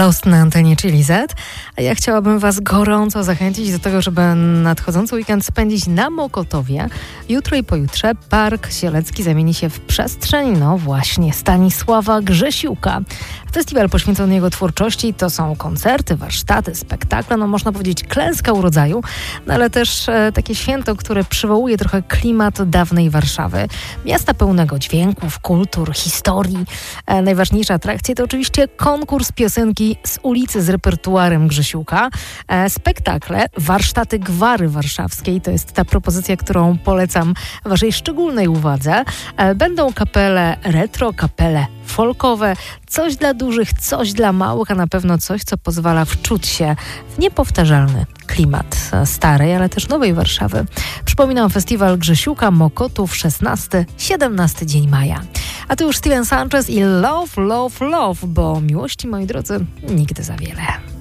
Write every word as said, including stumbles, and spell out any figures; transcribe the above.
Lost na antenie Chili Z. A ja chciałabym Was gorąco zachęcić do tego, żeby nadchodzący weekend spędzić na Mokotowie. Jutro i pojutrze Park Sielecki zamieni się w przestrzeń, no właśnie, Stanisława Grzesiuka. Festiwal poświęcony jego twórczości to są koncerty, warsztaty, spektakle, no można powiedzieć klęska urodzaju, no ale też e, takie święto, które przywołuje trochę klimat dawnej Warszawy. Miasta pełnego dźwięków, kultur, historii. E, najważniejsze atrakcje to oczywiście konkurs piosenki z ulicy z repertuarem Grzesiuka, e, spektakle, warsztaty Gwary Warszawskiej, to jest ta propozycja, którą polecam Waszej szczególnej uwadze. E, będą kapele retro, kapele folkowe, coś dla dużych, coś dla małych, a na pewno coś, co pozwala wczuć się w niepowtarzalny klimat starej, ale też nowej Warszawy. Przypominam, festiwal Grzesiuka, Mokotów, szesnasty siedemnasty dzień maja. A tu już Steven Sanchez i Love, Love, Love, bo miłości, moi drodzy, nigdy za wiele.